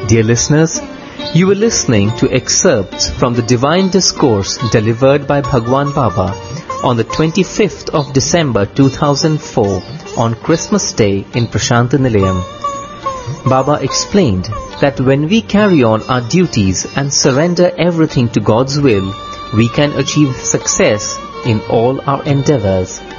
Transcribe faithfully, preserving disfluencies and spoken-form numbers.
Dear listeners, you were listening to excerpts from the Divine Discourse delivered by Bhagwan Baba on the twenty-fifth of December two thousand four on Christmas Day in Prashanta Nilayam. Baba explained that when we carry on our duties and surrender everything to God's will, we can achieve success in all our endeavors.